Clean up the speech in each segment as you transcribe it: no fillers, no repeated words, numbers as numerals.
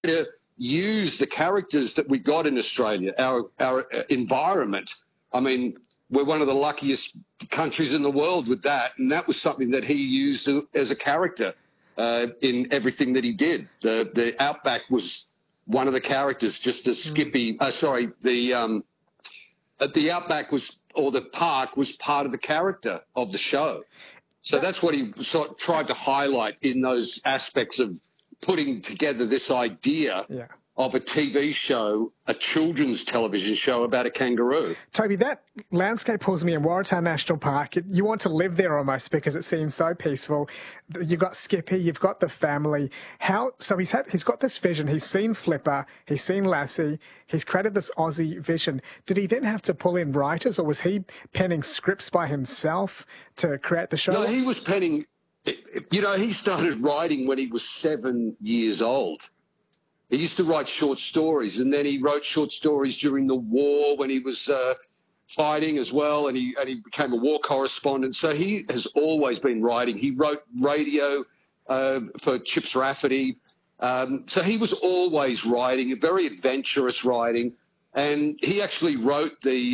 to use the characters that we got in Australia, our environment. I mean, we're one of the luckiest countries in the world with that, and that was something that he used as a character in everything that he did. The Outback was one of the characters, just as Skippy. The Outback was, or the park was part of the character of the show. So that's what he sort of tried to highlight in those aspects of putting together this idea of a TV show, a children's television show about a kangaroo. Toby, that landscape pulls me in Waratah National Park. You want to live there almost because it seems so peaceful. You've got Skippy, you've got the family. So he's got this vision. He's seen Flipper, he's seen Lassie, he's created this Aussie vision. Did he then have to pull in writers, or was he penning scripts by himself to create the show? No, he was penning. You know, he started writing when he was 7 years old. He used to write short stories, and then he wrote short stories during the war when he was fighting as well, and he became a war correspondent. So he has always been writing. He wrote radio for Chips Rafferty. So he was always writing, very adventurous writing. And he actually wrote the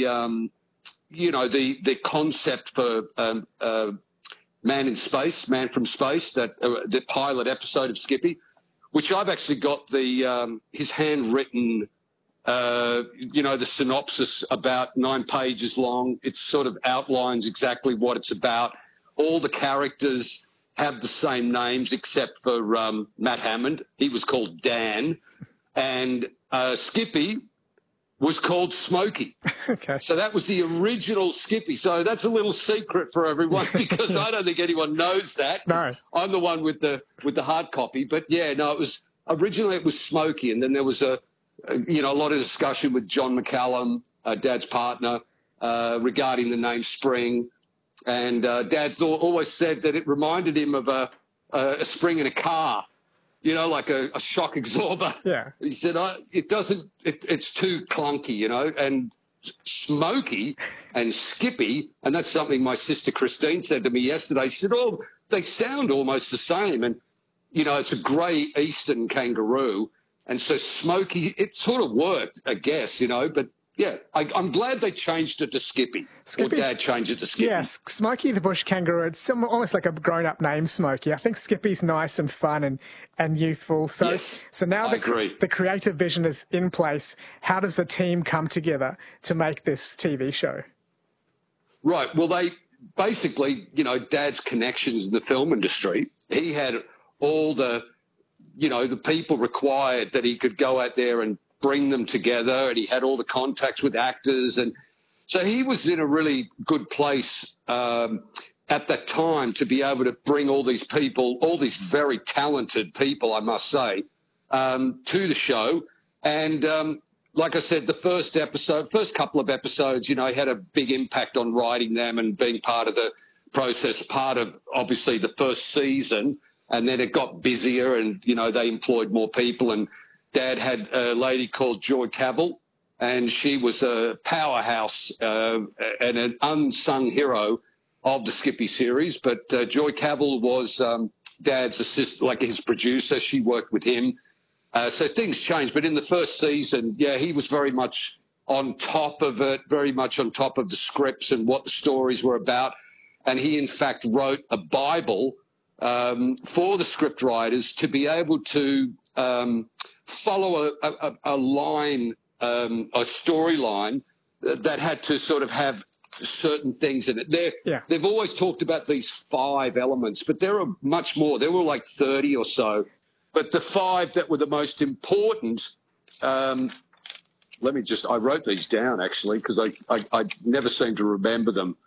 concept for Man in Space, Man from Space, the pilot episode of Skippy, which I've actually got his handwritten, the synopsis, about 9 pages long. It sort of outlines exactly what it's about. All the characters have the same names except for Matt Hammond. He was called Dan. And Skippy was called Smokey. Okay. So that was the original Skippy. So that's a little secret for everyone because I don't think anyone knows that. No. I'm the one with the hard copy. But yeah, no, it was Smokey, and then there was a lot of discussion with John McCallum, Dad's partner, regarding the name Spring. And Dad always said that it reminded him of a spring in a car. You know, like a shock absorber. Yeah. He said, it's too clunky, and Smokey and Skippy, and that's something my sister Christine said to me yesterday. She said, they sound almost the same. And, it's a grey eastern kangaroo. And so Smokey, it sort of worked, I guess, but yeah, I'm glad they changed it to Skippy. Or Dad changed it to Skippy. Yes, Smokey the Bush Kangaroo. It's almost like a grown-up name, Smokey. I think Skippy's nice and fun and youthful. So, yes, so now the creative vision is in place. How does the team come together to make this TV show? Right. Well, they basically, Dad's connections in the film industry. He had all the people required that he could go out there and bring them together, and he had all the contacts with actors, and so he was in a really good place at that time to be able to bring all these people, all these very talented people, I must say, to the show. And like I said, the first couple of episodes, he had a big impact on writing them and being part of the process, part of obviously the first season, and then it got busier, and they employed more people, and Dad had a lady called Joy Cavill, and she was a powerhouse and an unsung hero of the Skippy series. But Joy Cavill was Dad's assistant, like his producer. She worked with him. So things changed. But in the first season, yeah, he was very much on top of it, very much on top of the scripts and what the stories were about. And he, in fact, wrote a Bible for the script writers to be able to follow a line, a storyline that had to sort of have certain things in it. They've always talked about these 5 elements, but there are much more. There were like 30 or so. But the 5 that were the most important, I wrote these down actually because I never seem to remember them.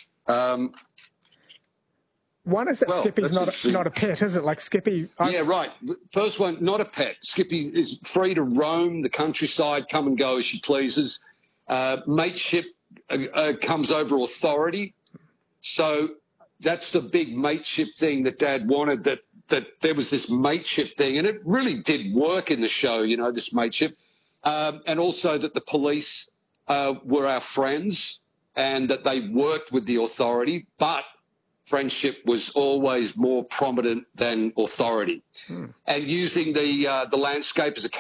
One is that Skippy's not a pet, is it? Like Skippy... Yeah, right. First one, not a pet. Skippy is free to roam the countryside, come and go as she pleases. Mateship comes over authority. So that's the big mateship thing that Dad wanted, that there was this mateship thing. And it really did work in the show, this mateship. And also that the police were our friends and that they worked with the authority, but friendship was always more prominent than authority. And using the landscape as a